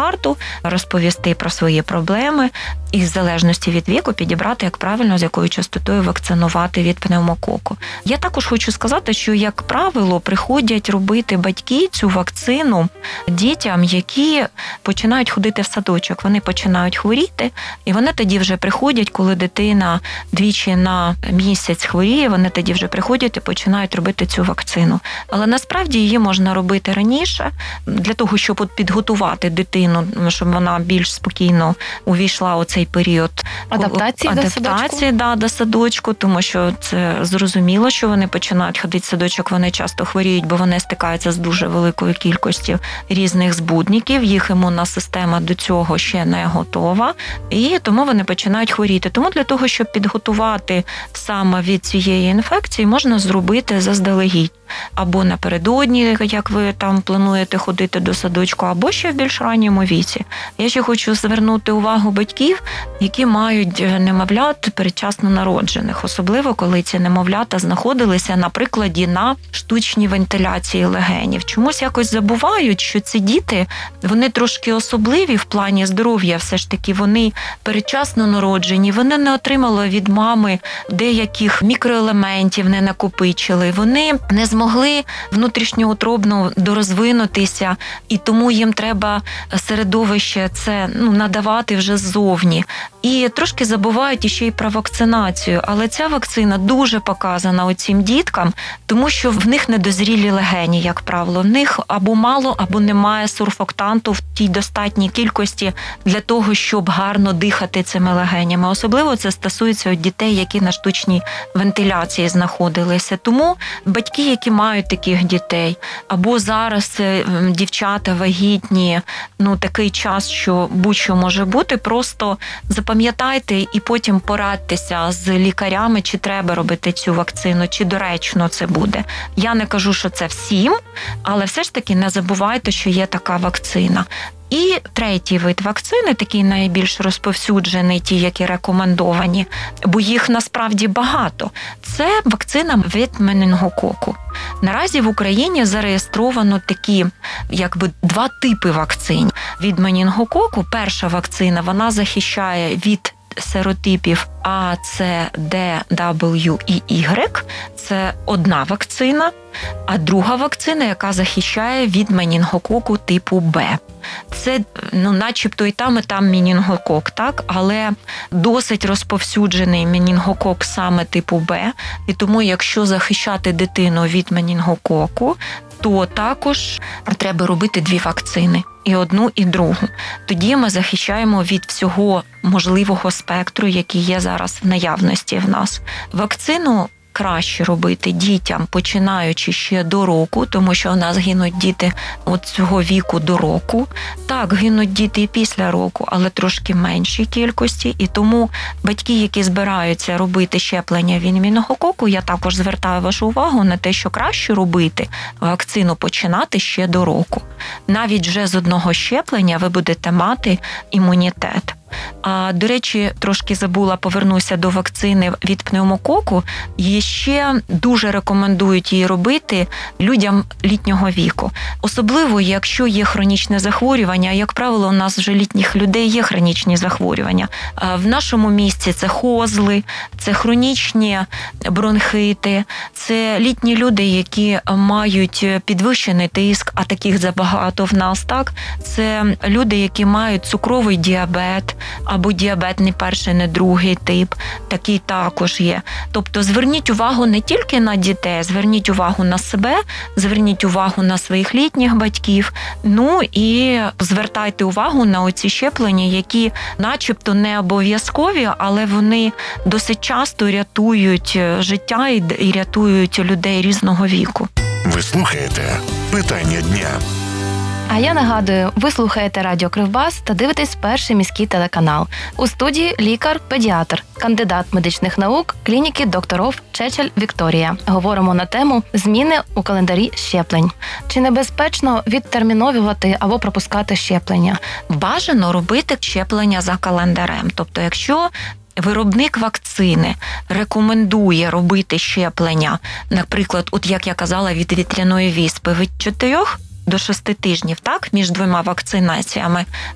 карту, розповісти про свої проблеми і в залежності від віку підібрати, як правильно, з якою частотою вакцинувати від пневмококу. Я також хочу сказати, що, як правило, приходять робити батьки цю вакцину дітям, які починають ходити в садочок. Вони починають хворіти, і вони тоді вже приходять, коли дитина двічі на місяць хворіє, вони тоді вже приходять і починають робити цю вакцину. Але насправді її можна робити раніше, для того, щоб підготувати дитину, щоб вона більш спокійно увійшла у цей період адаптації до садочку, тому що це зрозуміло, що вони починають ходити в садочок, вони часто хворіють, бо вони стикаються з дуже великою кількістю різних збудників, їх імунна система до цього ще не готова, і тому вони починають хворіти. Тому для того, щоб підготувати саме від цієї інфекції, можна зробити заздалегідь. Або напередодні, як ви там плануєте ходити до садочку, або ще в більш ранньому віці. Я ще хочу звернути увагу батьків, які мають немовлят передчасно народжених, особливо коли ці немовлята знаходилися, наприклад, на штучній вентиляції легенів. Чомусь якось забувають, що ці діти, вони трошки особливі в плані здоров'я, все ж таки вони передчасно народжені, вони не отримали від мами деяких мікроелементів, не накопичили, вони не змогли внутрішньоутробно дорозвинутися, і тому їм треба середовище це надавати вже ззовні. І трошки забувають іще й про вакцинацію. Але ця вакцина дуже показана оцім діткам, тому що в них недозрілі легені, як правило. В них або мало, або немає сурфактанту в тій достатній кількості для того, щоб гарно дихати цими легенями. Особливо це стосується дітей, які на штучній вентиляції знаходилися. Тому батьки, які мають таких дітей, або зараз дівчата вагітні, такий час, що будь-що може бути, просто запам'ятайте і потім порадьтеся з лікарями, чи треба робити цю вакцину, чи доречно це буде. Я не кажу, що це всім, але все ж таки не забувайте, що є така вакцина. І третій вид вакцини, такий найбільш розповсюджений, ті, які рекомендовані, бо їх насправді багато, це вакцина від менінгококу. Наразі в Україні зареєстровано такі, два типи вакцин. Від менінгококу перша вакцина, вона захищає від серотипів А, С, Д, W і Y. Це одна вакцина. А друга вакцина, яка захищає від менінгококу типу Б. Це, начебто і там менінгокок, так? Але досить розповсюджений менінгокок саме типу Б. І тому, якщо захищати дитину від менінгококу, то також треба робити 2 вакцини. І одну, і другу. Тоді ми захищаємо від всього можливого спектру, який є зараз в наявності в нас. Вакцину краще робити дітям, починаючи ще до року, тому що у нас гинуть діти от цього віку до року. Так, гинуть діти і після року, але трошки меншій кількості. І тому батьки, які збираються робити щеплення від менінгококу, я також звертаю вашу увагу на те, що краще робити вакцину починати ще до року. Навіть вже з одного щеплення ви будете мати імунітет. А, до речі, трошки забула, повернуся до вакцини від пневмококу. І ще дуже рекомендують її робити людям літнього віку. Особливо, якщо є хронічне захворювання. Як правило, у нас вже літніх людей є хронічні захворювання. В нашому місті це хозли, це хронічні бронхити, це літні люди, які мають підвищений тиск, а таких забагато в нас, так? Це люди, які мають цукровий діабет, або діабет не перший, не другий тип, такий також є. Тобто зверніть увагу не тільки на дітей, зверніть увагу на себе, зверніть увагу на своїх літніх батьків, і звертайте увагу на оці щеплення, які начебто не обов'язкові, але вони досить часто рятують життя і рятують людей різного віку. Ви слухаєте «Питання дня». А я нагадую, ви слухаєте Радіо Кривбас та дивитесь Перший міський телеканал. У студії лікар-педіатр, кандидат медичних наук клініки докторов Чечель Вікторія. Говоримо на тему зміни у календарі щеплень. Чи небезпечно відтерміновувати або пропускати щеплення? Бажано робити щеплення за календарем. Тобто, якщо виробник вакцини рекомендує робити щеплення, наприклад, як я казала, від вітряної віспи від 4 до 6 тижнів, так, між 2 вакцинаціями,